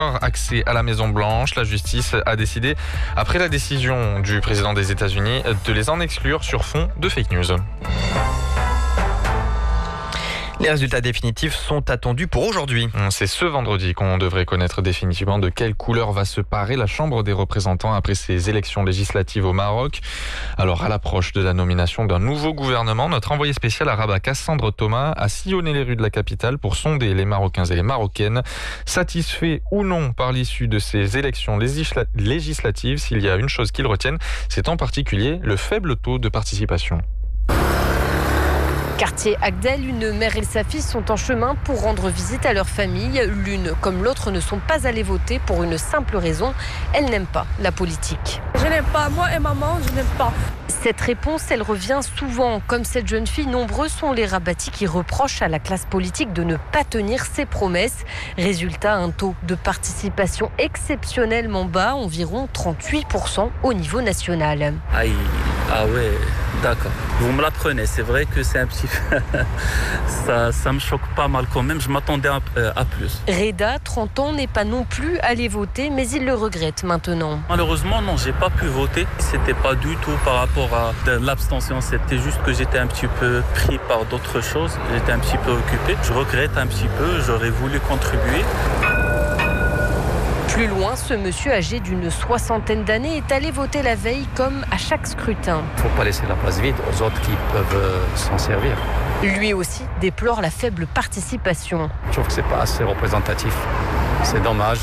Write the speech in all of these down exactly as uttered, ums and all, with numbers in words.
Accès à la Maison-Blanche, la justice a décidé, après la décision du président des États-Unis, de les en exclure sur fond de fake news. Les résultats définitifs sont attendus pour aujourd'hui. C'est ce vendredi qu'on devrait connaître définitivement de quelle couleur va se parer la Chambre des représentants après ces élections législatives au Maroc. Alors, à l'approche de la nomination d'un nouveau gouvernement, notre envoyé spécial à Rabat, Cassandre Thomas, a sillonné les rues de la capitale pour sonder les Marocains et les Marocaines. Satisfaits ou non par l'issue de ces élections législa- législatives, s'il y a une chose qu'ils retiennent, c'est en particulier le faible taux de participation. Quartier Agdel, une mère et sa fille sont en chemin pour rendre visite à leur famille. L'une comme l'autre ne sont pas allées voter pour une simple raison, elles n'aiment pas la politique. Je n'aime pas, moi et maman, je n'aime pas. Cette réponse, elle revient souvent. Comme cette jeune fille, nombreux sont les rabattis qui reprochent à la classe politique de ne pas tenir ses promesses. Résultat, un taux de participation exceptionnellement bas, environ trente-huit pour cent au niveau national. Aïe, ah ouais, d'accord. Vous me l'apprenez, c'est vrai que c'est un petit ça, ça me choque pas mal quand même, je m'attendais à, à plus. Reda, trente ans, n'est pas non plus allé voter, mais il le regrette maintenant. Malheureusement, non, j'ai pas pu voter. C'était pas du tout par rapport à l'abstention, c'était juste que j'étais un petit peu pris par d'autres choses. J'étais un petit peu occupé. Je regrette un petit peu, j'aurais voulu contribuer. Plus loin, ce monsieur âgé d'une soixantaine d'années est allé voter la veille comme à chaque scrutin. Il ne faut pas laisser la place vide aux autres qui peuvent euh, s'en servir. Lui aussi déplore la faible participation. Je trouve que ce n'est pas assez représentatif. C'est dommage,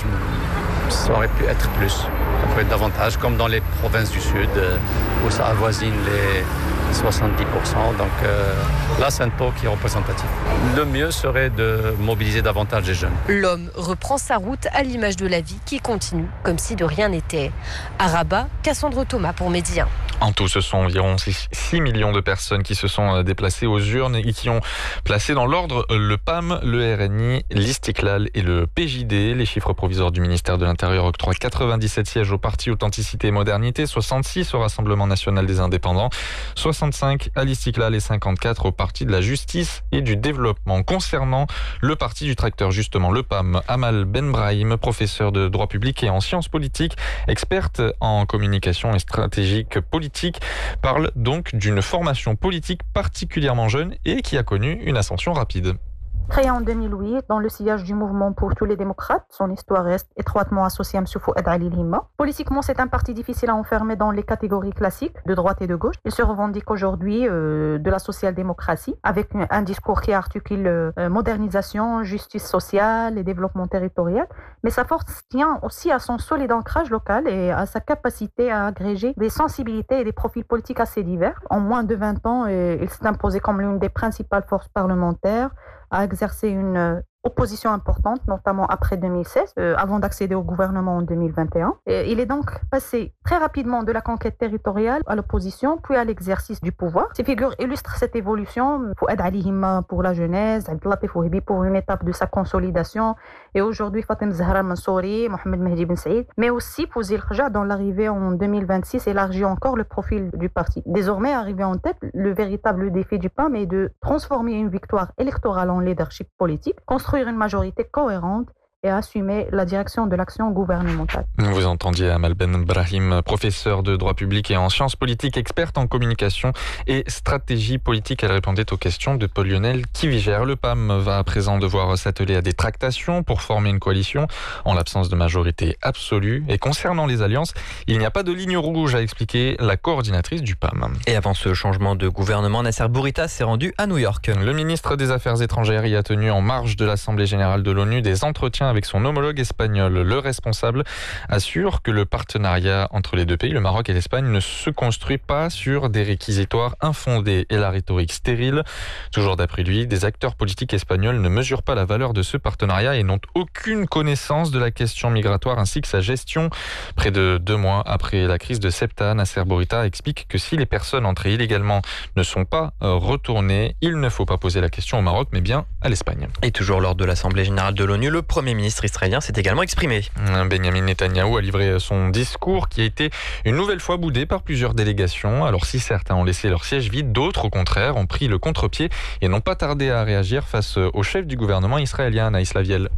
ça aurait pu être plus. Ça peut être davantage, comme dans les provinces du Sud, euh, où ça avoisine les soixante-dix pour cent. Donc euh, là, c'est un taux qui est représentatif. Le mieux serait de mobiliser davantage les jeunes. L'homme reprend sa route à l'image de la vie qui continue, comme si de rien n'était. À Rabat, Cassandre Thomas pour Média. En tout, ce sont environ six millions de personnes qui se sont déplacées aux urnes et qui ont placé dans l'ordre le P A M, le R N I, l'Istiklal et le P J D. Les chiffres provisoires du ministère de l'Intérieur octroient quatre-vingt-dix-sept sièges au parti Authenticité et Modernité, soixante-six au Rassemblement National des Indépendants, soixante-cinq à l'Istiklal et cinquante-quatre au Parti de la Justice et du Développement. Concernant le parti du tracteur, justement, le P A M, Amal Benbrahim, professeur de droit public et en sciences politiques, experte en communication et stratégique politique, parle donc d'une formation politique particulièrement jeune et qui a connu une ascension rapide. Créé en deux mille huit dans le sillage du mouvement pour tous les démocrates, son histoire reste étroitement associée à M. Fouad Ali Lima. Politiquement, c'est un parti difficile à enfermer dans les catégories classiques de droite et de gauche. Il se revendique aujourd'hui euh, de la social-démocratie avec un, un discours qui articule euh, modernisation, justice sociale et développement territorial. Mais sa force tient aussi à son solide ancrage local et à sa capacité à agréger des sensibilités et des profils politiques assez divers. En moins de vingt ans, euh, il s'est imposé comme l'une des principales forces parlementaires, a exercé une opposition importante, notamment après deux mille seize, euh, avant d'accéder au gouvernement en deux mille vingt et un. Et il est donc passé très rapidement de la conquête territoriale à l'opposition, puis à l'exercice du pouvoir. Ces figures illustrent cette évolution. Fouad Ali Himma pour la jeunesse, Abdellatif Wahbi pour une étape de sa consolidation, et aujourd'hui Fatem Zahra Mansouri, Mohamed Mehdi Ben Saïd, mais aussi Fouzi El Khaja, dont l'arrivée en deux mille vingt-six élargit encore le profil du parti. Désormais, arrivé en tête, le véritable défi du P A M est de transformer une victoire électorale en leadership politique, construire une majorité cohérente et assumer la direction de l'action gouvernementale. Vous entendiez Amal Benbrahim, professeur de droit public et en sciences politiques, experte en communication et stratégie politique. Elle répondait aux questions de Paul-Lionel Kivigère. Le P A M va à présent devoir s'atteler à des tractations pour former une coalition en l'absence de majorité absolue. Et concernant les alliances, il n'y a pas de ligne rouge, a expliqué la coordinatrice du P A M. Et avant ce changement de gouvernement, Nasser Bourita s'est rendu à New York. Le ministre des Affaires étrangères y a tenu en marge de l'Assemblée générale de l'ONU des entretiens avec son homologue espagnol. Le responsable assure que le partenariat entre les deux pays, le Maroc et l'Espagne, ne se construit pas sur des réquisitoires infondés et la rhétorique stérile. Toujours d'après lui, des acteurs politiques espagnols ne mesurent pas la valeur de ce partenariat et n'ont aucune connaissance de la question migratoire ainsi que sa gestion. Près de deux mois après la crise de Ceuta, Nasser Bourita explique que si les personnes entrées illégalement ne sont pas retournées, il ne faut pas poser la question au Maroc, mais bien à l'Espagne. Et toujours lors de l'Assemblée générale de l'ONU, le Premier ministre israélien s'est également exprimé. Benjamin Netanyahou a livré son discours qui a été une nouvelle fois boudé par plusieurs délégations. Alors si certains ont laissé leur siège vide, d'autres au contraire ont pris le contre-pied et n'ont pas tardé à réagir face au chef du gouvernement israélien, Anaïs Lavielle.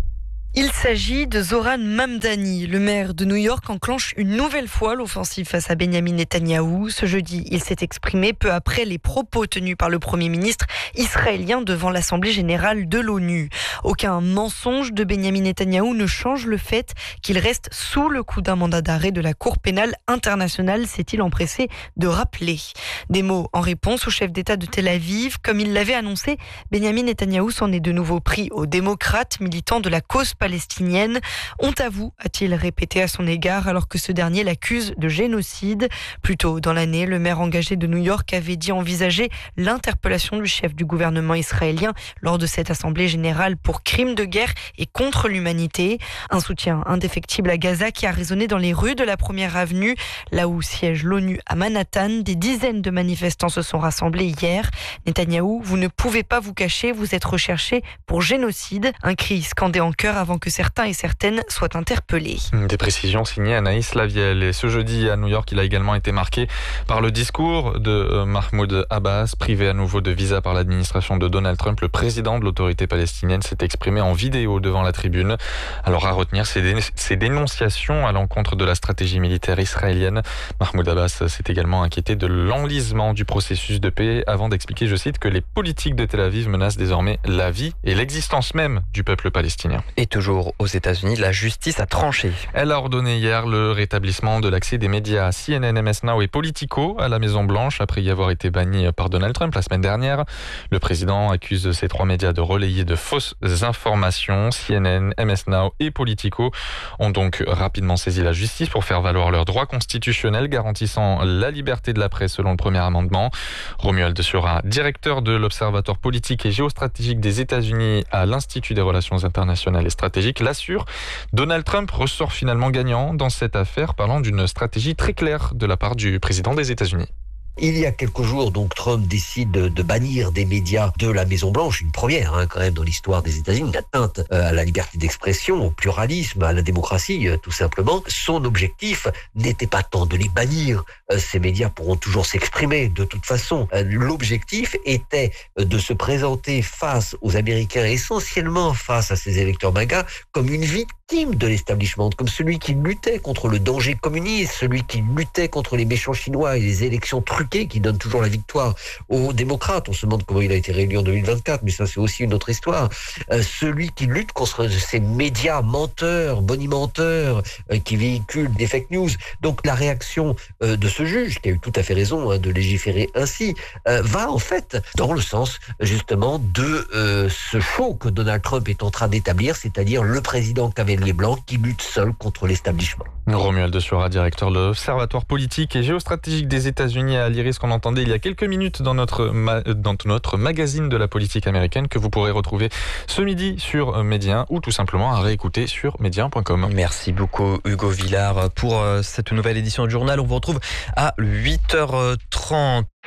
Il s'agit de Zoran Mamdani. Le maire de New York enclenche une nouvelle fois l'offensive face à Benyamin Netanyahou. Ce jeudi, il s'est exprimé peu après les propos tenus par le Premier ministre israélien devant l'Assemblée générale de l'ONU. Aucun mensonge de Benyamin Netanyahou ne change le fait qu'il reste sous le coup d'un mandat d'arrêt de la Cour pénale internationale, s'est-il empressé de rappeler. Des mots en réponse au chef d'État de Tel Aviv. Comme il l'avait annoncé, Benyamin Netanyahou s'en est de nouveau pris aux démocrates militants de la cause palestinienne. Honte à vous, a-t-il répété à son égard alors que ce dernier l'accuse de génocide. Plus tôt dans l'année, le maire engagé de New York avait dit envisager l'interpellation du chef du gouvernement israélien lors de cette assemblée générale pour crimes de guerre et contre l'humanité. Un soutien indéfectible à Gaza qui a résonné dans les rues de la Première Avenue, là où siège l'ONU à Manhattan. Des dizaines de manifestants se sont rassemblés hier. Netanyahou, vous ne pouvez pas vous cacher, vous êtes recherché pour génocide. Un cri scandé en chœur avant que certains et certaines soient interpellés. Des précisions signées Anaïs Lavielle. Et ce jeudi à New York, il a également été marqué par le discours de Mahmoud Abbas, privé à nouveau de visa par l'administration de Donald Trump. Le président de l'autorité palestinienne s'est exprimé en vidéo devant la tribune. Alors à retenir ses, dé- ses dénonciations à l'encontre de la stratégie militaire israélienne. Mahmoud Abbas s'est également inquiété de l'enlisement du processus de paix avant d'expliquer, je cite, que les politiques de Tel Aviv menacent désormais la vie et l'existence même du peuple palestinien. Et toujours aux États-Unis, la justice a tranché. Elle a ordonné hier le rétablissement de l'accès des médias C N N, M S Now et Politico à la Maison-Blanche après y avoir été banni par Donald Trump la semaine dernière. Le président accuse ces trois médias de relayer de fausses informations. C N N, M S Now et Politico ont donc rapidement saisi la justice pour faire valoir leurs droits constitutionnels garantissant la liberté de la presse selon le premier amendement. Romuald Sura, directeur de l'Observatoire politique et géostratégique des États-Unis à l'Institut des relations internationales et stratégiques, l'assure. Donald Trump ressort finalement gagnant dans cette affaire, parlant d'une stratégie très claire de la part du président des États-Unis. Il y a quelques jours, donc, Trump décide de bannir des médias de la Maison-Blanche, une première hein, quand même dans l'histoire des États-Unis, une atteinte euh, à la liberté d'expression, au pluralisme, à la démocratie, euh, tout simplement. Son objectif n'était pas tant de les bannir, euh, ces médias pourront toujours s'exprimer de toute façon. Euh, l'objectif était euh, de se présenter face aux Américains, essentiellement face à ces électeurs MAGA, comme une victime de l'establishment, comme celui qui luttait contre le danger communiste, celui qui luttait contre les méchants chinois et les élections truquées qui donne toujours la victoire aux démocrates. On se demande comment il a été réélu en deux mille vingt-quatre, mais ça c'est aussi une autre histoire. Euh, celui qui lutte contre ces médias menteurs, bonimenteurs, euh, qui véhiculent des fake news. Donc la réaction euh, de ce juge, qui a eu tout à fait raison hein, de légiférer ainsi, euh, va en fait dans le sens justement de euh, ce show que Donald Trump est en train d'établir, c'est-à-dire le président qu'avait les Blancs qui lutte seul contre l'establishment. Romuald Sura, directeur de l'Observatoire politique et géostratégique des États-Unis à l'Iris, qu'on entendait il y a quelques minutes dans notre, ma- dans notre magazine de la politique américaine que vous pourrez retrouver ce midi sur Média ou tout simplement à réécouter sur média point com. Merci beaucoup Hugo Villard pour cette nouvelle édition du journal. On vous retrouve à huit heures trente.